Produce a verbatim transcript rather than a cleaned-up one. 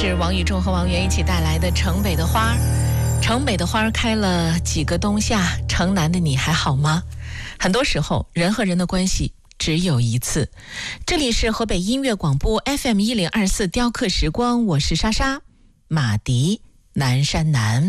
是王宇仲和王源一起带来的城北的花。城北的花开了几个冬夏，城南的你还好吗？很多时候人和人的关系只有一次。这里是河北音乐广播 F M 一零二四雕刻时光，我是莎莎，马迪南山南。